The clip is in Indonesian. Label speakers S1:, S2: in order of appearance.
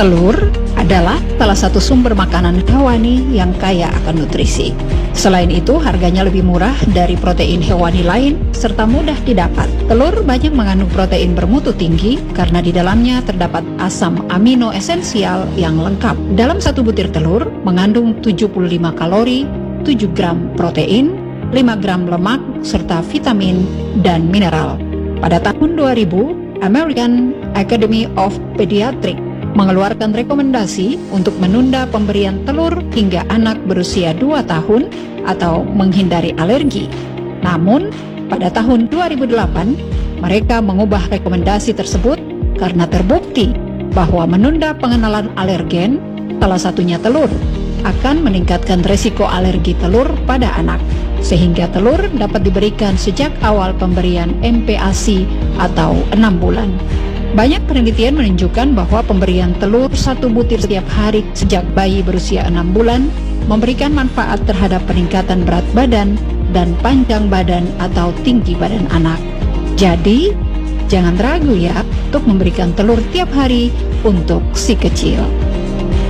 S1: Telur adalah salah satu sumber makanan hewani yang kaya akan nutrisi. Selain itu, harganya lebih murah dari protein hewani lain serta mudah didapat. Telur banyak mengandung protein bermutu tinggi karena di dalamnya terdapat asam amino esensial yang lengkap. Dalam satu butir telur mengandung 75 kalori, 7 gram protein, 5 gram lemak, serta vitamin dan mineral. Pada tahun 2000, American Academy of Pediatrics mengeluarkan rekomendasi untuk menunda pemberian telur hingga anak berusia 2 tahun atau menghindari alergi. Namun, pada tahun 2008, mereka mengubah rekomendasi tersebut karena terbukti bahwa menunda pengenalan alergen, salah satunya telur, akan meningkatkan resiko alergi telur pada anak, sehingga telur dapat diberikan sejak awal pemberian MPASI atau 6 bulan. Banyak penelitian menunjukkan bahwa pemberian telur 1 butir setiap hari sejak bayi berusia 6 bulan memberikan manfaat terhadap peningkatan berat badan dan panjang badan atau tinggi badan anak. Jadi, jangan ragu ya untuk memberikan telur tiap hari untuk si kecil.